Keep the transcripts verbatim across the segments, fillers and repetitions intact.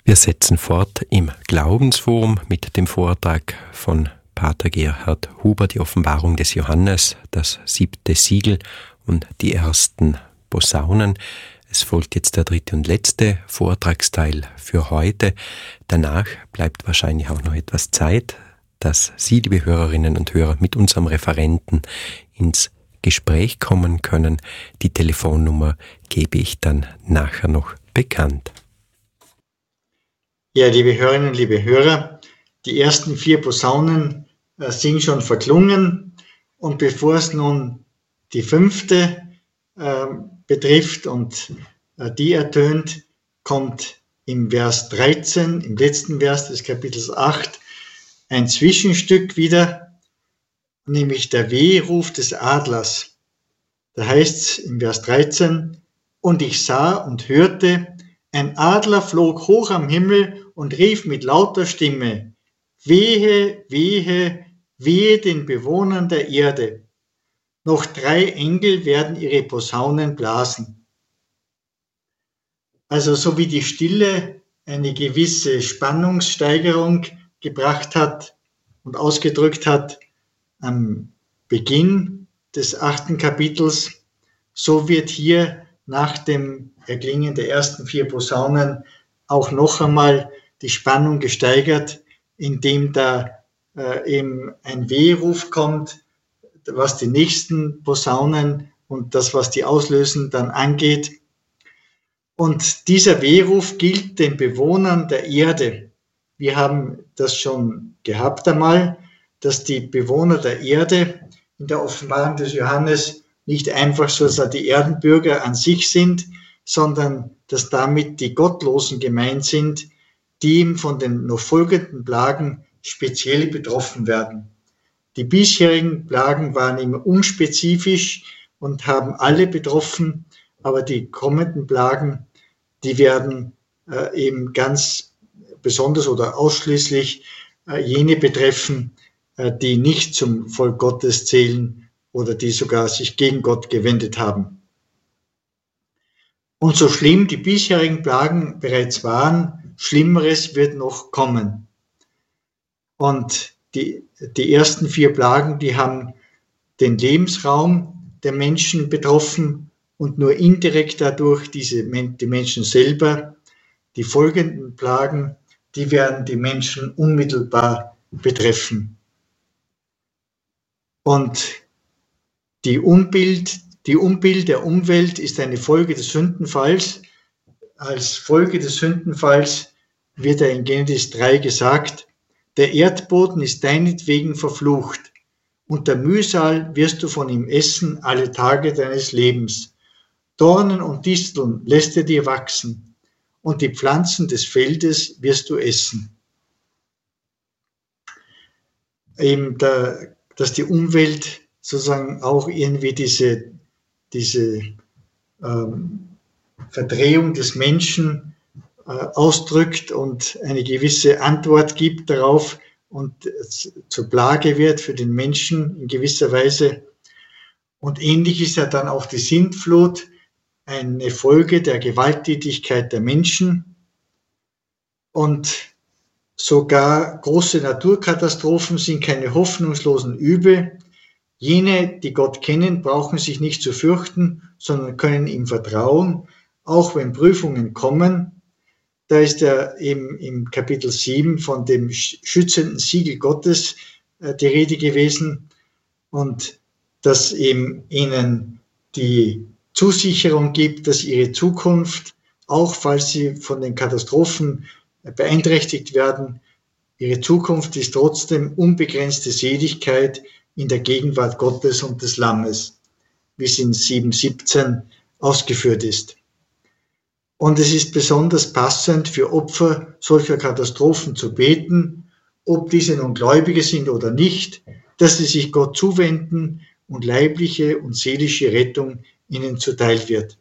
Wir setzen fort im Glaubensforum mit dem Vortrag von Pater Gerhard Huber, die Offenbarung des Johannes, das siebte Siegel und die ersten Posaunen. Es folgt jetzt der dritte und letzte Vortragsteil für heute. Danach bleibt wahrscheinlich auch noch etwas Zeit, dass Sie, liebe Hörerinnen und Hörer, mit unserem Referenten ins Gespräch kommen können. Die Telefonnummer gebe ich dann nachher noch bekannt. Ja, liebe Hörerinnen, liebe Hörer, die ersten vier Posaunen äh, sind schon verklungen, und bevor es nun die fünfte äh, betrifft und äh, die ertönt, kommt im Vers dreizehn, im letzten Vers des Kapitels acht, ein Zwischenstück wieder, nämlich der Weheruf des Adlers. Da heißt es im Vers dreizehn, und ich sah und hörte, ein Adler flog hoch am Himmel und rief mit lauter Stimme, wehe, wehe, wehe den Bewohnern der Erde. Noch drei Engel werden ihre Posaunen blasen. Also so wie die Stille eine gewisse Spannungssteigerung gebracht hat und ausgedrückt hat am Beginn des achten Kapitels, so wird hier nach dem Erklingen der ersten vier Posaunen auch noch einmal die Spannung gesteigert, indem da äh, eben ein Weheruf kommt, was die nächsten Posaunen und das, was die auslösen, dann angeht. Und dieser Weheruf gilt den Bewohnern der Erde. Wir haben das schon gehabt einmal, dass die Bewohner der Erde in der Offenbarung des Johannes nicht einfach so die Erdenbürger an sich sind, sondern dass damit die Gottlosen gemeint sind, die ihm von den noch folgenden Plagen speziell betroffen werden. Die bisherigen Plagen waren immer unspezifisch und haben alle betroffen, aber die kommenden Plagen, die werden äh, eben ganz besonders oder ausschließlich äh, jene betreffen, äh, die nicht zum Volk Gottes zählen oder die sogar sich gegen Gott gewendet haben. Und so schlimm die bisherigen Plagen bereits waren, Schlimmeres wird noch kommen. Und die, die ersten vier Plagen, die haben den Lebensraum der Menschen betroffen und nur indirekt dadurch diese, die Menschen selber. Die folgenden Plagen, die werden die Menschen unmittelbar betreffen. Und die Unbild, die Unbild der Umwelt ist eine Folge des Sündenfalls. Als Folge des Sündenfalls wird er in Genesis drei gesagt, der Erdboden ist deinetwegen verflucht, unter Mühsal wirst du von ihm essen alle Tage deines Lebens. Dornen und Disteln lässt er dir wachsen, und die Pflanzen des Feldes wirst du essen. Eben der, dass die Umwelt sozusagen auch irgendwie diese, diese ähm, Verdrehung des Menschen äh, ausdrückt und eine gewisse Antwort gibt darauf und äh, zur Plage wird für den Menschen in gewisser Weise. Und ähnlich ist ja dann auch die Sintflut eine Folge der Gewalttätigkeit der Menschen. Und sogar große Naturkatastrophen sind keine hoffnungslosen Übel. Jene, die Gott kennen, brauchen sich nicht zu fürchten, sondern können ihm vertrauen, auch wenn Prüfungen kommen. Da ist ja eben im Kapitel sieben von dem schützenden Siegel Gottes äh, die Rede gewesen und dass eben ihnen die Zusicherung gibt, dass ihre Zukunft, auch falls sie von den Katastrophen beeinträchtigt werden, ihre Zukunft ist trotzdem unbegrenzte Seligkeit in der Gegenwart Gottes und des Lammes, wie es in sieben siebzehn ausgeführt ist. Und es ist besonders passend für Opfer solcher Katastrophen zu beten, ob diese nun Gläubige sind oder nicht, dass sie sich Gott zuwenden und leibliche und seelische Rettung ihnen zuteil wird.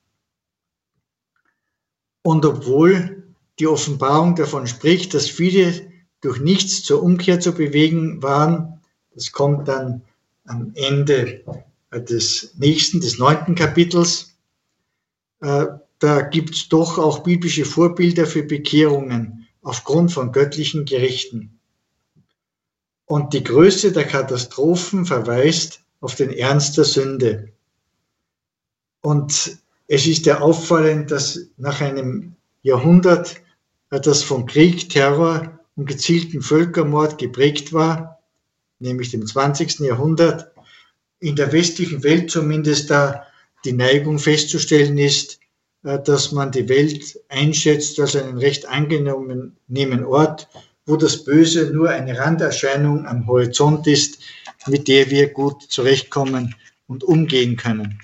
Und obwohl die Offenbarung davon spricht, dass viele durch nichts zur Umkehr zu bewegen waren, das kommt dann am Ende des nächsten, des neunten Kapitels, da gibt es doch auch biblische Vorbilder für Bekehrungen aufgrund von göttlichen Gerichten. Und die Größe der Katastrophen verweist auf den Ernst der Sünde. Und es ist ja auffallend, dass nach einem Jahrhundert, das von Krieg, Terror und gezielten Völkermord geprägt war, nämlich dem zwanzigsten Jahrhundert, in der westlichen Welt zumindest da die Neigung festzustellen ist, dass man die Welt einschätzt als einen recht angenehmen Ort, wo das Böse nur eine Randerscheinung am Horizont ist, mit der wir gut zurechtkommen und umgehen können.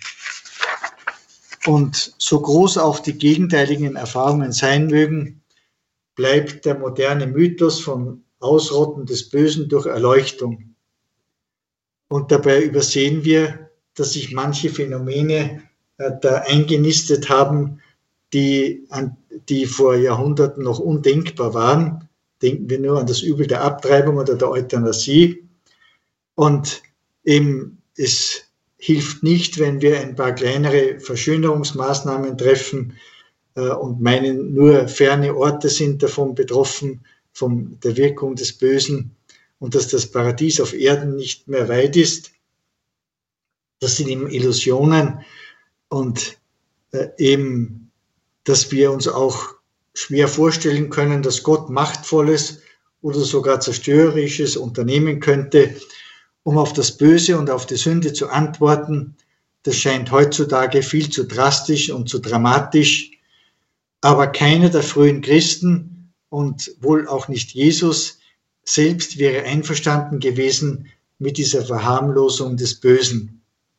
Und so groß auch die gegenteiligen Erfahrungen sein mögen, bleibt der moderne Mythos vom Ausrotten des Bösen durch Erleuchtung. Und dabei übersehen wir, dass sich manche Phänomene äh, da eingenistet haben, die, an, die vor Jahrhunderten noch undenkbar waren. Denken wir nur an das Übel der Abtreibung oder der Euthanasie. Und eben es hilft nicht, wenn wir ein paar kleinere Verschönerungsmaßnahmen treffen äh, und meinen, nur ferne Orte sind davon betroffen, von der Wirkung des Bösen und dass das Paradies auf Erden nicht mehr weit ist. Das sind eben Illusionen und äh, eben, dass wir uns auch schwer vorstellen können, dass Gott Machtvolles oder sogar Zerstörerisches unternehmen könnte, um auf das Böse und auf die Sünde zu antworten. Das scheint heutzutage viel zu drastisch und zu dramatisch. Aber keiner der frühen Christen und wohl auch nicht Jesus selbst wäre einverstanden gewesen mit dieser Verharmlosung des Bösen,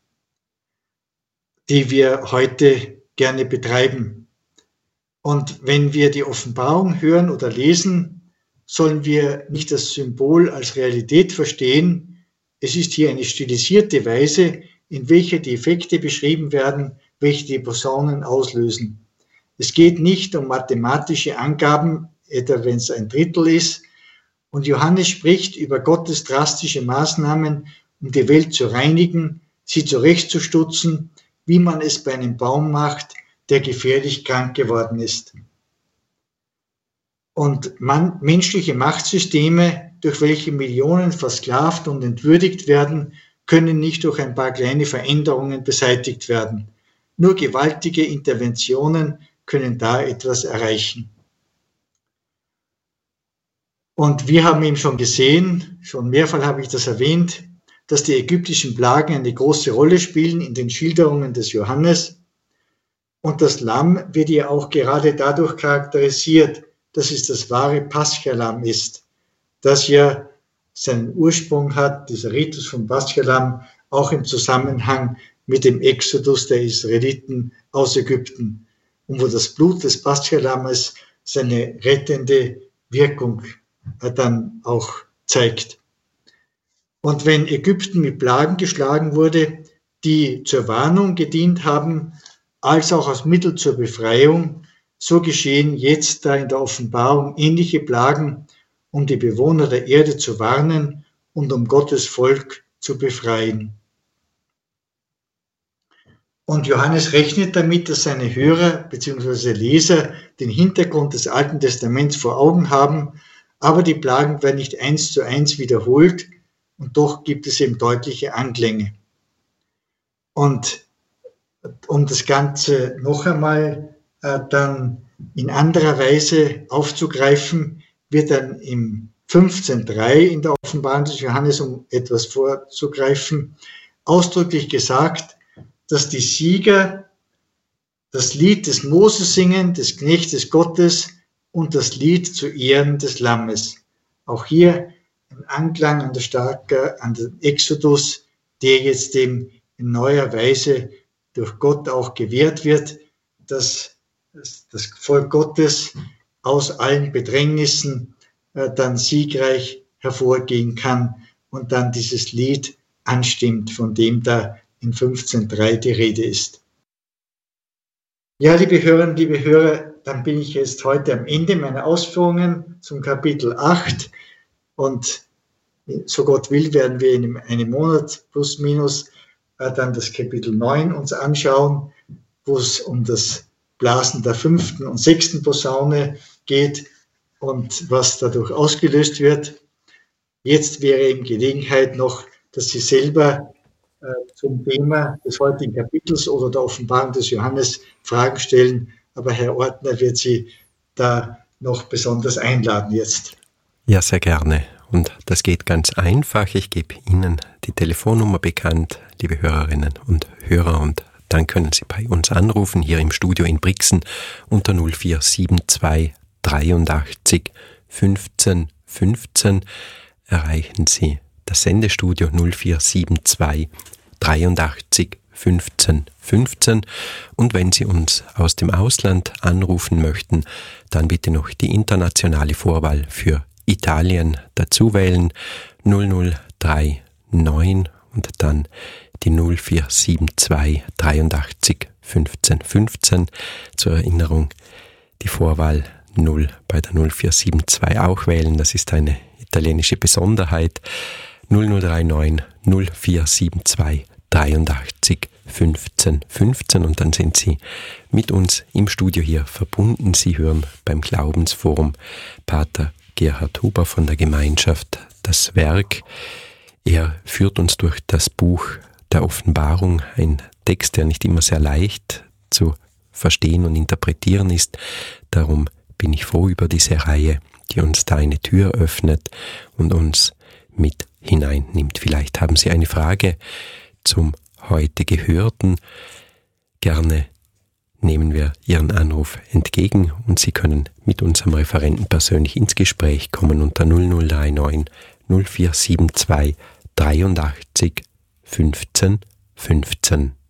die wir heute gerne betreiben. Und wenn wir die Offenbarung hören oder lesen, sollen wir nicht das Symbol als Realität verstehen. Es ist hier eine stilisierte Weise, in welcher die Effekte beschrieben werden, welche die Posaunen auslösen. Es geht nicht um mathematische Angaben, etwa wenn es ein Drittel ist. Und Johannes spricht über Gottes drastische Maßnahmen, um die Welt zu reinigen, sie zurechtzustutzen, wie man es bei einem Baum macht, der gefährlich krank geworden ist. Und man, menschliche Machtsysteme, durch welche Millionen versklavt und entwürdigt werden, können nicht durch ein paar kleine Veränderungen beseitigt werden. Nur gewaltige Interventionen können da etwas erreichen. Und wir haben eben schon gesehen, schon mehrfach habe ich das erwähnt, dass die ägyptischen Plagen eine große Rolle spielen in den Schilderungen des Johannes. Und das Lamm wird ja auch gerade dadurch charakterisiert, dass es das wahre Paschalamm ist, das ja seinen Ursprung hat, dieser Ritus vom Paschalamm, auch im Zusammenhang mit dem Exodus der Israeliten aus Ägypten, und wo das Blut des Paschalammes seine rettende Wirkung dann auch zeigt. Und wenn Ägypten mit Plagen geschlagen wurde, die zur Warnung gedient haben, als auch als Mittel zur Befreiung, so geschehen jetzt da in der Offenbarung ähnliche Plagen, um die Bewohner der Erde zu warnen und um Gottes Volk zu befreien. Und Johannes rechnet damit, dass seine Hörer bzw. Leser den Hintergrund des Alten Testaments vor Augen haben, aber die Plagen werden nicht eins zu eins wiederholt und doch gibt es eben deutliche Anklänge. Und um das Ganze noch einmal äh, dann in anderer Weise aufzugreifen, wird dann im fünfzehn Punkt drei in der Offenbarung des Johannes, um etwas vorzugreifen, ausdrücklich gesagt, dass die Sieger das Lied des Moses singen, des Knechtes Gottes und das Lied zu Ehren des Lammes. Auch hier ein Anklang an der starke, an den Exodus, der jetzt dem in neuer Weise durch Gott auch gewährt wird, dass das Volk Gottes aus allen Bedrängnissen äh, dann siegreich hervorgehen kann und dann dieses Lied anstimmt, von dem da in fünfzehn Punkt drei die Rede ist. Ja, liebe Hörerinnen, liebe Hörer, dann bin ich jetzt heute am Ende meiner Ausführungen zum Kapitel acht und so Gott will, werden wir in einem Monat plus minus äh, dann das Kapitel neun uns anschauen, wo es um das Blasen der fünften und sechsten Posaune geht und was dadurch ausgelöst wird. Jetzt wäre eben Gelegenheit noch, dass Sie selber äh, zum Thema des heutigen Kapitels oder der Offenbarung des Johannes Fragen stellen. Aber Herr Ortner wird Sie da noch besonders einladen jetzt. Ja, sehr gerne. Und das geht ganz einfach. Ich gebe Ihnen die Telefonnummer bekannt, liebe Hörerinnen und Hörer, und dann können Sie bei uns anrufen, hier im Studio in Brixen unter null vier sieben zwei dreiundachtzig fünfzehn fünfzehn. Erreichen Sie das Sendestudio null vier sieben zwei dreiundachtzig fünfzehn fünfzehn. Und wenn Sie uns aus dem Ausland anrufen möchten, dann bitte noch die internationale Vorwahl für Italien dazu wählen, null null drei neun und dann die null vier sieben zwei dreiundachtzig fünfzehn fünfzehn. Zur Erinnerung, die Vorwahl null bei der null vier sieben zwei auch wählen, das ist eine italienische Besonderheit. null null drei neun null vier sieben zwei dreiundachtzig fünfzehn fünfzehn und dann sind Sie mit uns im Studio hier verbunden. Sie hören beim Glaubensforum Pater Gerhard Huber von der Gemeinschaft Das Werk. Er führt uns durch das Buch der Offenbarung, ein Text, der nicht immer sehr leicht zu verstehen und interpretieren ist. Darum bin ich froh über diese Reihe, die uns da eine Tür öffnet und uns mit hineinnimmt. Vielleicht haben Sie eine Frage zum heute Gehörten. Gerne nehmen wir Ihren Anruf entgegen und Sie können mit unserem Referenten persönlich ins Gespräch kommen unter null null drei neun null vier sieben zwei dreiundachtzig fünfzehn fünfzehn.